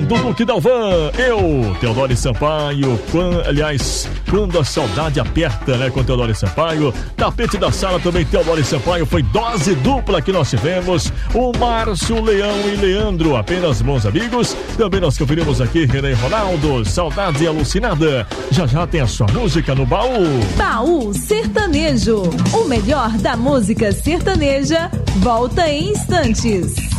do Duque Dalvan, eu, Teodoro Sampaio, quando a saudade aperta, né, com Teodoro Sampaio. Tapete da Sala também, Teodoro Sampaio, foi dose dupla que nós tivemos. O Márcio, Leão e Leandro, apenas bons amigos. Também nós conferimos aqui René Ronaldo, Saudade Alucinada. Já já tem a sua música no baú. Baú Sertanejo, o melhor da música sertaneja, volta em instantes.